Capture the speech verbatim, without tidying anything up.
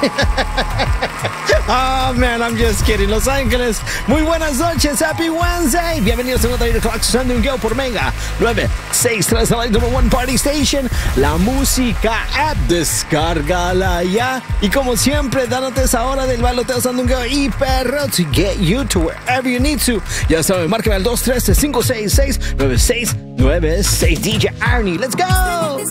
Oh, man, I'm just kidding. Los Ángeles, muy buenas noches. Happy Wednesday. Bienvenidos a otra de Clock Sunday por Mega nueve seis tres, la number one party station. La música app, descárgala ya. Y como siempre, dándote esa hora del baloteo Sandungueo y perro to get you to wherever you need to. Ya saben, márqueme al dos tres cinco seis seis nueve seis nueve seis. D J Arnie, let's go.